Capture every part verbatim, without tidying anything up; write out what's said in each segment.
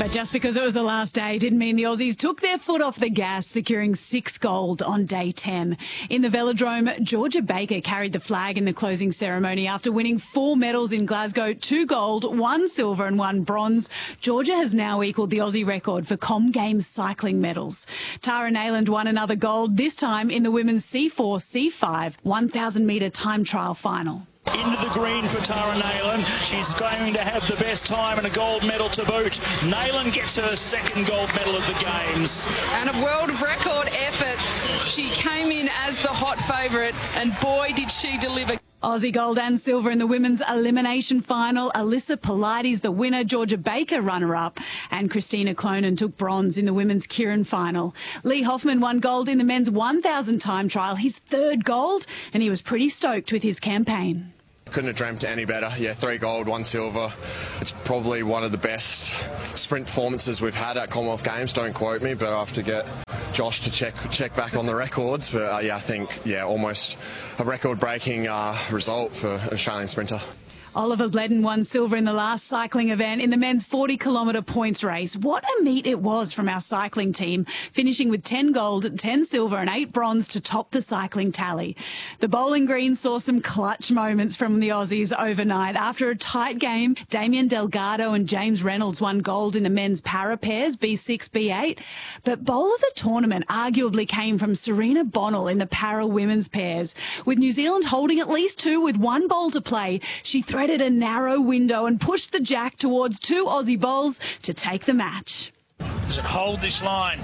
But just because it was the last day didn't mean the Aussies took their foot off the gas, securing six gold on day ten. In the velodrome, Georgia Baker carried the flag in the closing ceremony after winning four medals in Glasgow, two gold, one silver and one bronze. Georgia has now equalled the Aussie record for Com Games cycling medals. Tara Nayland won another gold, this time in the women's C four C five one thousand metre time trial final. Into the green for Tara Nayland. She's going to have the best time and a gold medal to boot. Nayland gets her second gold medal of the Games. And a world record effort. She came in as the hot favourite and boy did she deliver. Aussie gold and silver in the women's elimination final. Alyssa Polides, the winner, Georgia Baker, runner-up, and Christina Clonan took bronze in the women's Keirin final. Lee Hoffman won gold in the men's one thousand time trial, his third gold, and he was pretty stoked with his campaign. Couldn't have dreamt any better. Yeah, three gold, one silver. It's probably one of the best sprint performances we've had at Commonwealth Games. Don't quote me, but I have to get Josh to check check back on the records. But uh, yeah, I think yeah, almost a record-breaking uh, result for an Australian sprinter. Oliver Bledden won silver in the last cycling event in the men's forty kilometre points race. What a meet it was from our cycling team, finishing with ten gold, ten silver and eight bronze to top the cycling tally. The Bowling Green saw some clutch moments from the Aussies overnight. After a tight game, Damien Delgado and James Reynolds won gold in the men's para pairs, B six, B eight. But bowl of the tournament arguably came from Serena Bonnell in the para women's pairs. With New Zealand holding at least two with one bowl to play, she threaded a narrow window and pushed the jack towards two Aussie bowls to take the match. Does it hold this line?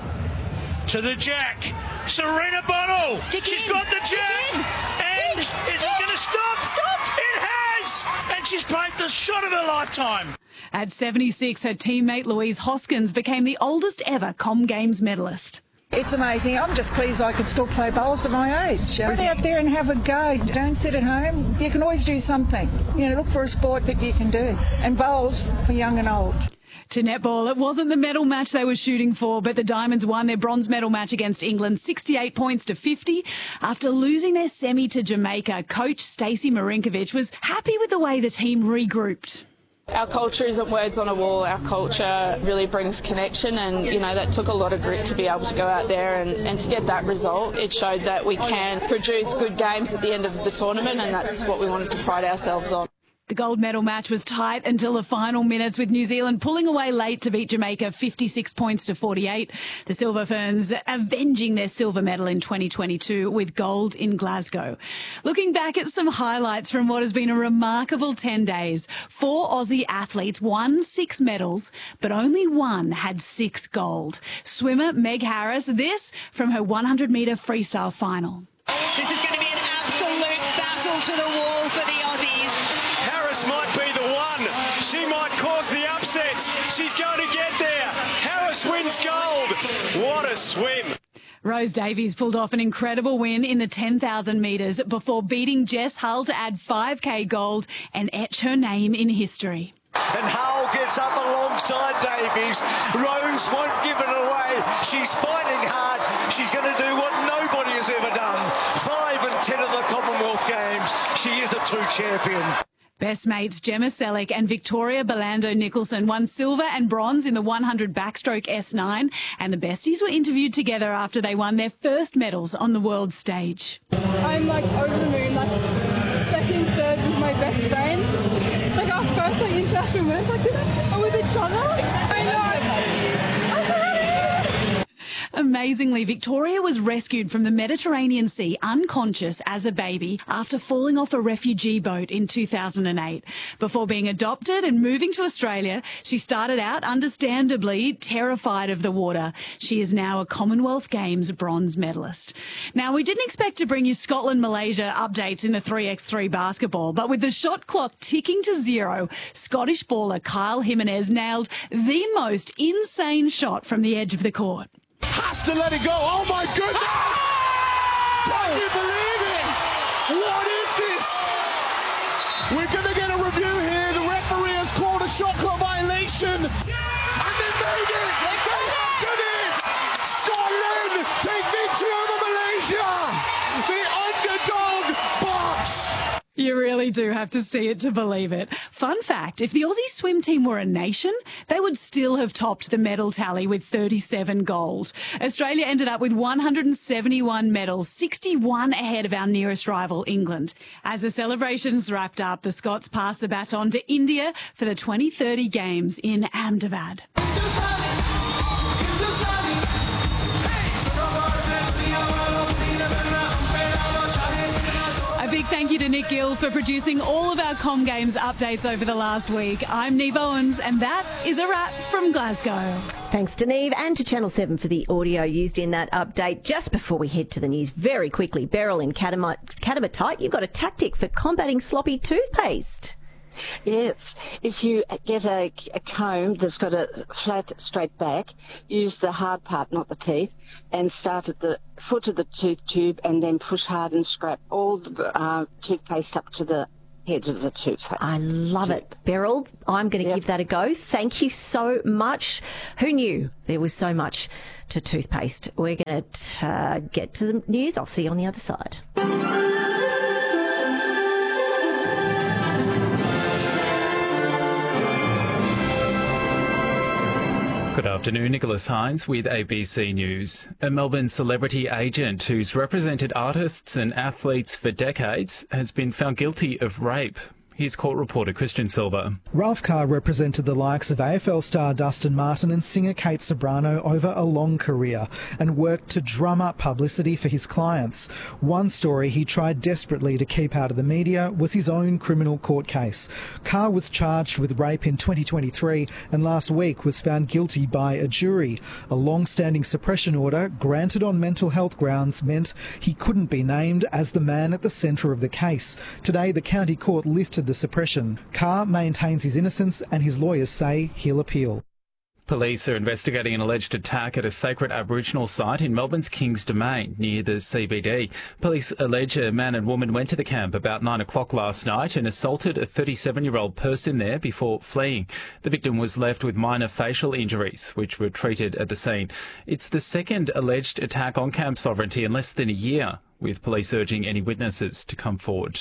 To the jack. Serena Bonnell. Stick She's in. got the Stick jack. in. And Stick. is Stop. it going to stop? Stop. It has. And she's played the shot of her lifetime. At seventy-six, her teammate Louise Hoskins became the oldest ever Com Games medalist. It's amazing. I'm just pleased I can still play bowls at my age. Get out there and have a go. Don't sit at home. You can always do something. You know, look for a sport that you can do. And bowls for young and old. To netball, it wasn't the medal match they were shooting for, but the Diamonds won their bronze medal match against England, sixty-eight points to fifty. After losing their semi to Jamaica, coach Stacey Marinkovic was happy with the way the team regrouped. Our culture isn't words on a wall. Our culture really brings connection, and you know that took a lot of grit to be able to go out there and, and to get that result. It showed that we can produce good games at the end of the tournament, and that's what we wanted to pride ourselves on. The gold medal match was tight until the final minutes, with New Zealand pulling away late to beat Jamaica fifty-six points to forty-eight. The Silver Ferns avenging their silver medal in twenty twenty-two with gold in Glasgow. Looking back at some highlights from what has been a remarkable ten days, four Aussie athletes won six medals, but only one had six gold. Swimmer Meg Harris, this from her one hundred metre freestyle final. This is going to be an absolute battle to the wall for the Aussies. Might be the one. She might cause the upset. She's going to get there. Harris wins gold. What a swim. Rose Davies pulled off an incredible win in the ten thousand metres before beating Jess Hull to add five K gold and etch her name in history. And Hull gets up alongside Davies. Rose won't give it away. She's fighting hard. She's going to do what nobody has ever done. Five and ten of the Commonwealth Games. She is a two champion. Best mates Gemma Selleck and Victoria Belando Nicholson won silver and bronze in the one hundred backstroke S nine, and the besties were interviewed together after they won their first medals on the world stage. I'm like over the moon, like second, third with my best friend. Like our first like international winners like this are with each other. I know. I'm so happy. Amazingly, Victoria was rescued from the Mediterranean Sea unconscious as a baby after falling off a refugee boat in two thousand eight. Before being adopted and moving to Australia, she started out, understandably, terrified of the water. She is now a Commonwealth Games bronze medalist. Now, we didn't expect to bring you Scotland-Malaysia updates in the three by three basketball, but with the shot clock ticking to zero, Scottish baller Kyle Jimenez nailed the most insane shot from the edge of the court. Has to let it go. Oh my goodness! Ah! Can you believe it? What is this? We're going to get a review here. The referee has called a shot clock violation. Yeah! And they made it! They did it! Scotland take victory over Malaysia! The underdog box! You really do have to see it to believe it. Fun fact, if the Aussie swim team were a nation, they would still have topped the medal tally with thirty-seven gold. Australia ended up with one hundred seventy-one medals, sixty-one ahead of our nearest rival, England. As the celebrations wrapped up, the Scots passed the baton to India for the twenty thirty Games in Ahmedabad. A big thank you to Nick Gill for producing all of our Com Games updates over the last week. I'm Neve Owens, and that is a wrap from Glasgow. Thanks to Neve and to Channel seven for the audio used in that update. Just before we head to the news, very quickly, Beryl in Katamatite, you've got a tactic for combating sloppy toothpaste. Yes, if you get a, a comb that's got a flat, straight back, use the hard part, not the teeth, and start at the foot of the tooth tube and then push hard and scrape all the uh, toothpaste up to the head of the toothpaste. I love tube. it. Beryl, I'm going to Yep. give that a go. Thank you so much. Who knew there was so much to toothpaste? We're going to uh, get to the news. I'll see you on the other side. Good afternoon, Nicholas Hines with A B C News. A Melbourne celebrity agent who's represented artists and athletes for decades has been found guilty of rape. Here's court reporter Christian Silva. Ralph Carr represented the likes of A F L star Dustin Martin and singer Kate Sobrano over a long career and worked to drum up publicity for his clients. One story he tried desperately to keep out of the media was his own criminal court case. Carr was charged with rape in twenty twenty-three and last week was found guilty by a jury. A long-standing suppression order granted on mental health grounds meant he couldn't be named as the man at the centre of the case. Today, the county court lifted the suppression. Carr maintains his innocence and his lawyers say he'll appeal. Police are investigating an alleged attack at a sacred Aboriginal site in Melbourne's Kings Domain near the C B D. Police allege a man and woman went to the camp about nine o'clock last night and assaulted a thirty-seven-year-old person there before fleeing. The victim was left with minor facial injuries, which were treated at the scene. It's the second alleged attack on camp sovereignty in less than a year, with police urging any witnesses to come forward.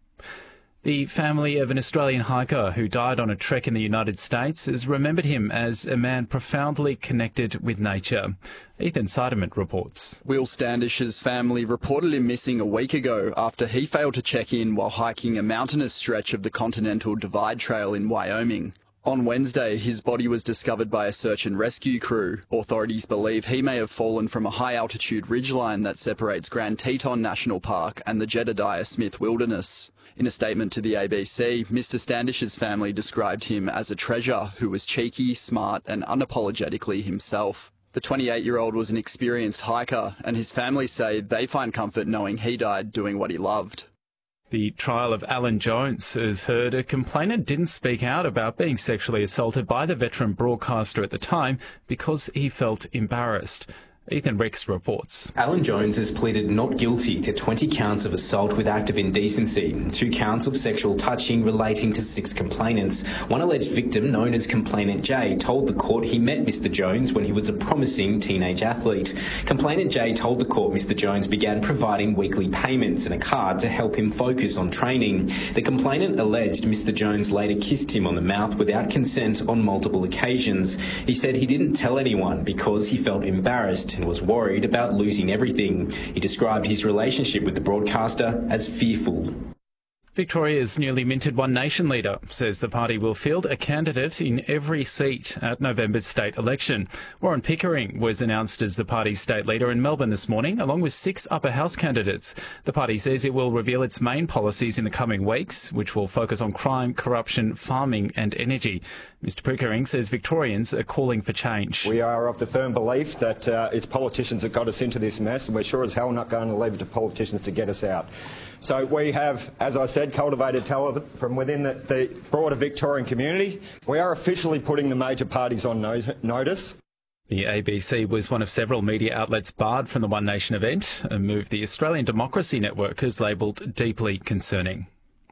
The family of an Australian hiker who died on a trek in the United States has remembered him as a man profoundly connected with nature. Ethan Seiderman reports. Will Standish's family reported him missing a week ago after he failed to check in while hiking a mountainous stretch of the Continental Divide Trail in Wyoming. On Wednesday, his body was discovered by a search and rescue crew. Authorities believe he may have fallen from a high-altitude ridgeline that separates Grand Teton National Park and the Jedediah Smith Wilderness. In a statement to the A B C, Mister Standish's family described him as a treasure who was cheeky, smart and unapologetically himself. The twenty-eight-year-old was an experienced hiker, and his family say they find comfort knowing he died doing what he loved. The trial of Alan Jones has heard a complainant didn't speak out about being sexually assaulted by the veteran broadcaster at the time because he felt embarrassed. Ethan Ricks reports. Alan Jones has pleaded not guilty to twenty counts of assault with act of indecency, two counts of sexual touching relating to six complainants. One alleged victim, known as Complainant J, told the court he met Mister Jones when he was a promising teenage athlete. Complainant J told the court Mister Jones began providing weekly payments and a card to help him focus on training. The complainant alleged Mister Jones later kissed him on the mouth without consent on multiple occasions. He said he didn't tell anyone because he felt embarrassed and was worried about losing everything. He described his relationship with the broadcaster as fearful. Victoria's newly minted One Nation leader says the party will field a candidate in every seat at November's state election. Warren Pickering was announced as the party's state leader in Melbourne this morning, along with six upper house candidates. The party says it will reveal its main policies in the coming weeks, which will focus on crime, corruption, farming and energy. Mister Pickering says Victorians are calling for change. We are of the firm belief that uh, it's politicians that got us into this mess, and we're sure as hell not going to leave it to politicians to get us out. So we have, as I said, cultivated talent from within the, the broader Victorian community. We are officially putting the major parties on no notice. The A B C was one of several media outlets barred from the One Nation event, a move the Australian Democracy Network has labelled deeply concerning.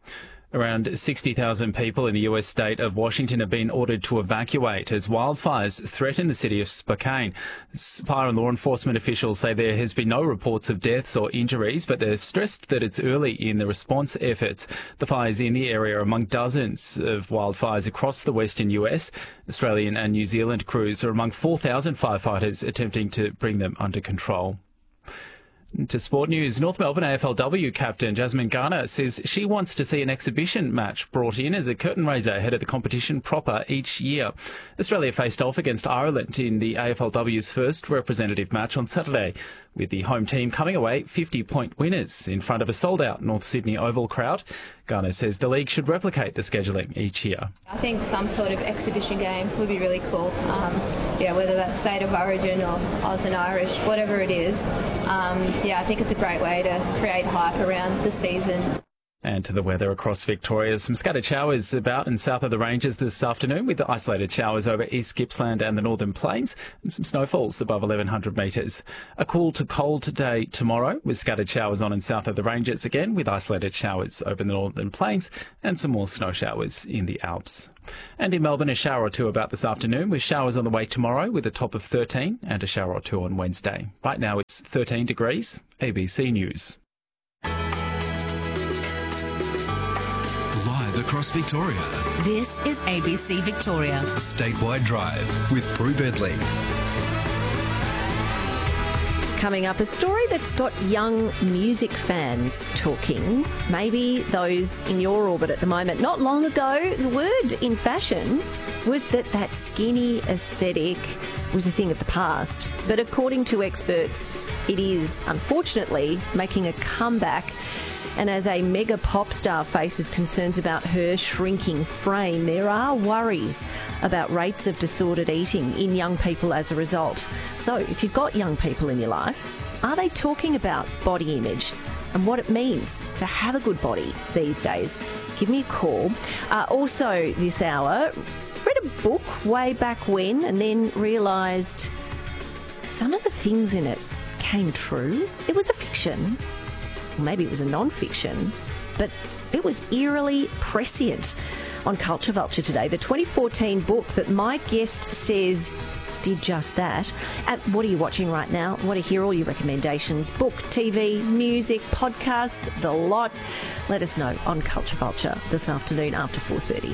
Around sixty thousand people in the U S state of Washington have been ordered to evacuate as wildfires threaten the city of Spokane. Fire and law enforcement officials say there has been no reports of deaths or injuries, but they've stressed that it's early in the response efforts. The fires in the area are among dozens of wildfires across the western U S. Australian and New Zealand crews are among four thousand firefighters attempting to bring them under control. To sport news, North Melbourne A F L W captain Jasmine Garner says she wants to see an exhibition match brought in as a curtain raiser ahead of the competition proper each year. Australia faced off against Ireland in the A F L W's first representative match on Saturday, with the home team coming away fifty-point winners in front of a sold-out North Sydney Oval crowd. Garner says the league should replicate the scheduling each year. I think some sort of exhibition game would be really cool. Um, yeah, whether that's State of Origin or Oz and Irish, whatever it is. Um, yeah, I think it's a great way to create hype around the season. And to the weather across Victoria. Some scattered showers about and south of the ranges this afternoon, with isolated showers over East Gippsland and the Northern Plains, and some snowfalls above eleven hundred metres. A cool to cold day tomorrow, with scattered showers on and south of the ranges again, with isolated showers over the Northern Plains and some more snow showers in the Alps. And in Melbourne, a shower or two about this afternoon, with showers on the way tomorrow with a top of thirteen, and a shower or two on Wednesday. Right now it's thirteen degrees. A B C News. Live across Victoria. This is A B C Victoria. Statewide Drive with Brew Bedley. Coming up, a story that's got young music fans talking, maybe those in your orbit at the moment. Not long ago, the word in fashion was that that skinny aesthetic was a thing of the past. But according to experts, it is, unfortunately, making a comeback. And as a mega pop star faces concerns about her shrinking frame, there are worries about rates of disordered eating in young people as a result. So if you've got young people in your life, are they talking about body image and what it means to have a good body these days? Give me a call. Uh, also this hour, read a book way back when and then realised some of the things in it came true. It was a fiction. Maybe it was a non-fiction, but it was eerily prescient. On Culture Vulture today, the twenty fourteen book that my guest says did just that. And what are you watching right now? I want to hear all your recommendations. Book, T V, music, podcast, the lot. Let us know on Culture Vulture this afternoon after four thirty.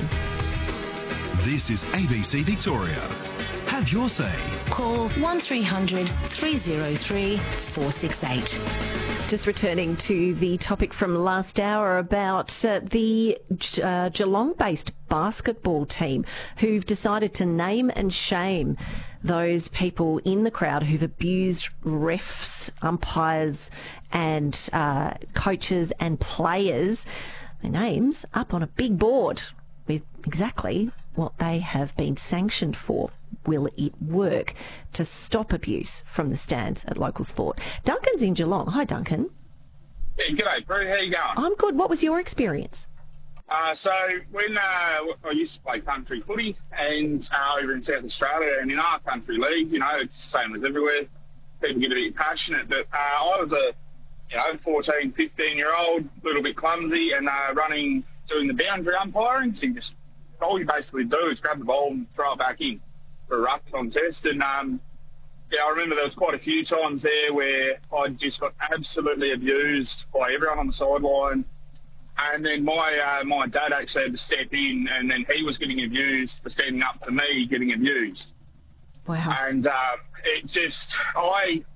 This is A B C Victoria. Have your say. Call one three hundred three oh three four six eight. Just returning to the topic from last hour about uh, the uh, Geelong-based basketball team who've decided to name and shame those people in the crowd who've abused refs, umpires and uh, coaches and players. Their names up on a big board with exactly what they have been sanctioned for. Will it work to stop abuse from the stands at local sport? Duncan's in Geelong. Hi, Duncan. Yeah, g'day, Brew. How you going? I'm good. What was your experience? Uh, so when uh, I used to play country footy and uh, over in South Australia and in our country league, you know, it's the same as everywhere. People get a bit passionate. But uh, I was a, you know, fourteen, fifteen-year-old, a little bit clumsy and uh, running, doing the boundary umpiring. So you just, all you basically do is grab the ball and throw it back in for a ruck contest. And um, yeah, I remember there was quite a few times there where I just got absolutely abused by everyone on the sideline. And then my uh, my dad actually had to step in, and then he was getting abused for standing up to me getting abused. Wow. And uh, it just, I,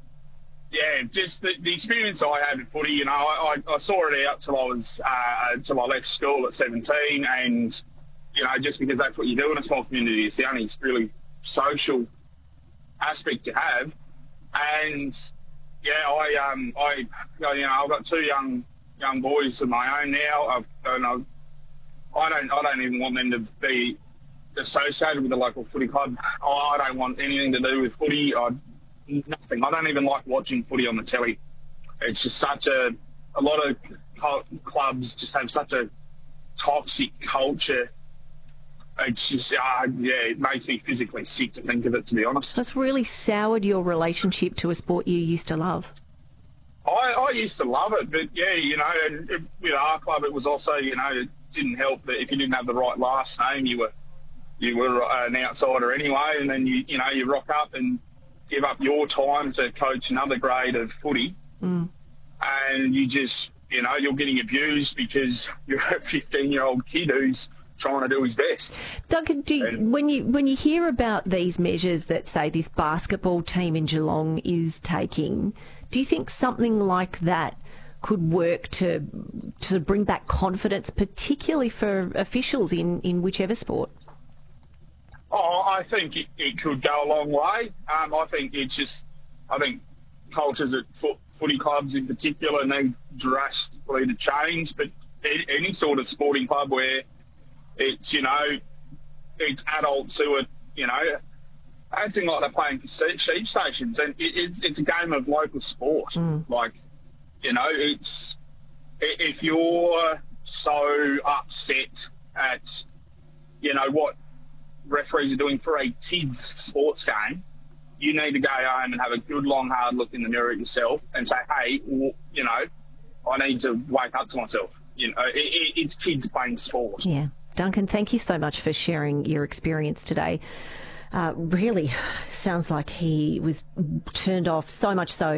yeah, just the, the experience I had with footy, you know, I, I, I saw it out till I was, uh, till I left school at seventeen, and you know, just because that's what you do in a small community, it's the only really social aspect you have. And yeah, I, um, I, you know, I've got two young, young boys of my own now. I've, and I've, I don't, I don't even want them to be associated with the local footy club. I don't want anything to do with footy. I, nothing. I don't even like watching footy on the telly. It's just such a, a lot of clubs just have such a toxic culture. It's just, uh, yeah, it makes me physically sick to think of it, to be honest. That's really soured your relationship to a sport you used to love. I, I used to love it, but yeah, you know, and it, with our club, it was also, you know, it didn't help that if you didn't have the right last name, you were you were an outsider anyway, and then you you know you rock up and give up your time to coach another grade of footy, mm. and you just, you know, you're getting abused because you're a fifteen-year-old kid who's trying to do his best. Duncan, do you, and, when you when you hear about these measures that, say, this basketball team in Geelong is taking, do you think something like that could work to to bring back confidence, particularly for officials in, in whichever sport? Oh, I think it, it could go a long way. Um, I think it's just, I think cultures at foot, footy clubs in particular need drastically to change, but any sort of sporting club where it's, you know, it's adults who are, you know, acting like they're playing for sheep stations, and it, it's, it's a game of local sport. Mm. Like, you know, it's, if you're so upset at, you know, what referees are doing for a kids' sports game, you need to go home and have a good, long, hard look in the mirror at yourself and say, hey, well, you know, I need to wake up to myself. You know, it, it, it's kids playing sport. Yeah. Duncan, thank you so much for sharing your experience today. Uh, really sounds like he was turned off, so much so